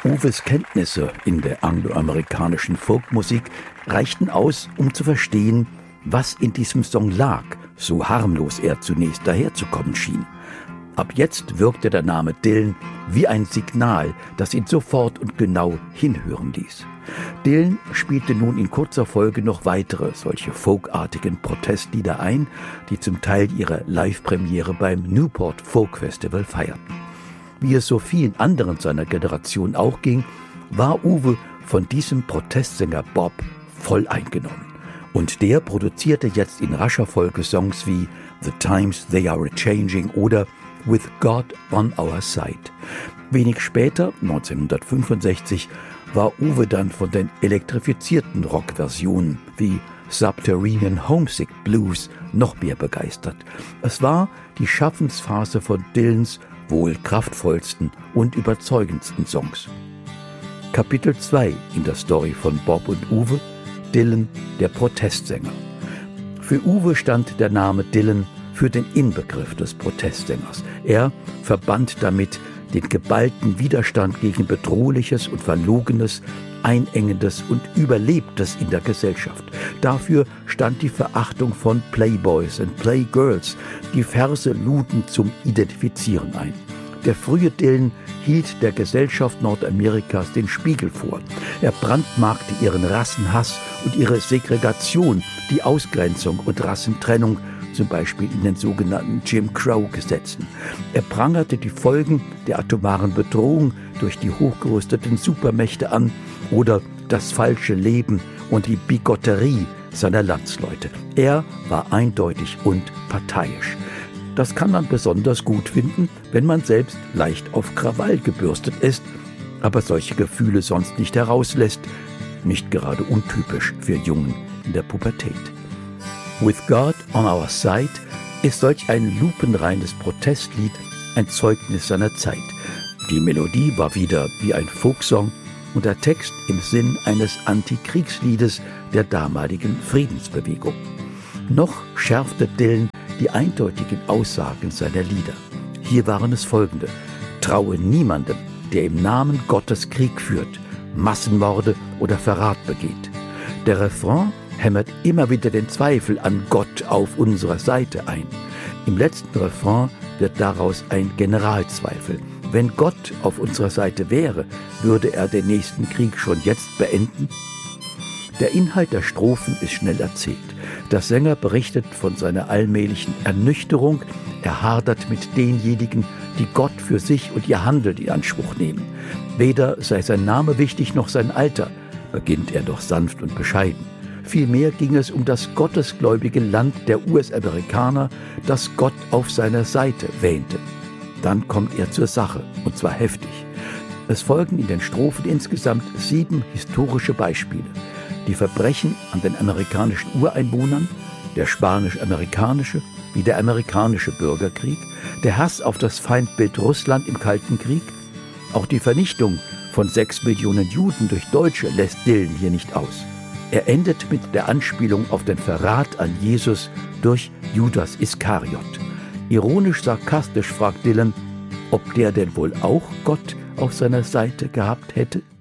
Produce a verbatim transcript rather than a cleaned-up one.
Uwes Kenntnisse in der angloamerikanischen Folkmusik reichten aus, um zu verstehen, was in diesem Song lag, so harmlos er zunächst daherzukommen schien. Ab jetzt wirkte der Name Dylan wie ein Signal, das ihn sofort und genau hinhören ließ. Dylan spielte nun in kurzer Folge noch weitere solche folkartigen Protestlieder ein, die zum Teil ihre Live-Premiere beim Newport Folk Festival feierten. Wie es so vielen anderen seiner Generation auch ging, war Uwe von diesem Protestsänger Bob voll eingenommen. Und der produzierte jetzt in rascher Folge Songs wie The Times They Are A-Changing oder With God on Our Side. Wenig später, neunzehnhundertfünfundsechzig, war Uwe dann von den elektrifizierten Rockversionen wie Subterranean Homesick Blues noch mehr begeistert. Es war die Schaffensphase von Dylans wohl kraftvollsten und überzeugendsten Songs. Kapitel zwei in der Story von Bob und Uwe: Dylan, der Protestsänger. Für Uwe stand der Name Dylan für den Inbegriff des Protestsängers. Er verband damit den geballten Widerstand gegen Bedrohliches und Verlogenes, Einengendes und Überlebtes in der Gesellschaft. Dafür stand die Verachtung von Playboys und Playgirls. Die Verse luden zum Identifizieren ein. Der frühe Dylan hielt der Gesellschaft Nordamerikas den Spiegel vor. Er brandmarkte ihren Rassenhass und ihre Segregation, die Ausgrenzung und Rassentrennung, zum Beispiel in den sogenannten Jim Crow-Gesetzen. Er prangerte die Folgen der atomaren Bedrohung durch die hochgerüsteten Supermächte an oder das falsche Leben und die Bigotterie seiner Landsleute. Er war eindeutig und parteiisch. Das kann man besonders gut finden, wenn man selbst leicht auf Krawall gebürstet ist, aber solche Gefühle sonst nicht herauslässt. Nicht gerade untypisch für Jungen in der Pubertät. With God on Our Side ist solch ein lupenreines Protestlied ein Zeugnis seiner Zeit. Die Melodie war wieder wie ein Folksong und der Text im Sinn eines Antikriegsliedes der damaligen Friedensbewegung. Noch schärfte Dylan die eindeutigen Aussagen seiner Lieder. Hier waren es folgende: Traue niemandem, der im Namen Gottes Krieg führt, Massenmorde oder Verrat begeht. Der Refrain hämmert immer wieder den Zweifel an Gott auf unserer Seite ein. Im letzten Refrain wird daraus ein Generalzweifel. Wenn Gott auf unserer Seite wäre, würde er den nächsten Krieg schon jetzt beenden? Der Inhalt der Strophen ist schnell erzählt. Der Sänger berichtet von seiner allmählichen Ernüchterung. Er hadert mit denjenigen, die Gott für sich und ihr Handeln in Anspruch nehmen. Weder sei sein Name wichtig noch sein Alter, beginnt er doch sanft und bescheiden. Vielmehr ging es um das gottesgläubige Land der U S-Amerikaner, das Gott auf seiner Seite wähnte. Dann kommt er zur Sache, und zwar heftig. Es folgen in den Strophen insgesamt sieben historische Beispiele. Die Verbrechen an den amerikanischen Ureinwohnern, der spanisch-amerikanische wie der amerikanische Bürgerkrieg, der Hass auf das Feindbild Russland im Kalten Krieg, auch die Vernichtung von sechs Millionen Juden durch Deutsche lässt Dylan hier nicht aus. Er endet mit der Anspielung auf den Verrat an Jesus durch Judas Iskariot. Ironisch-sarkastisch fragt Dylan, ob der denn wohl auch Gott auf seiner Seite gehabt hätte?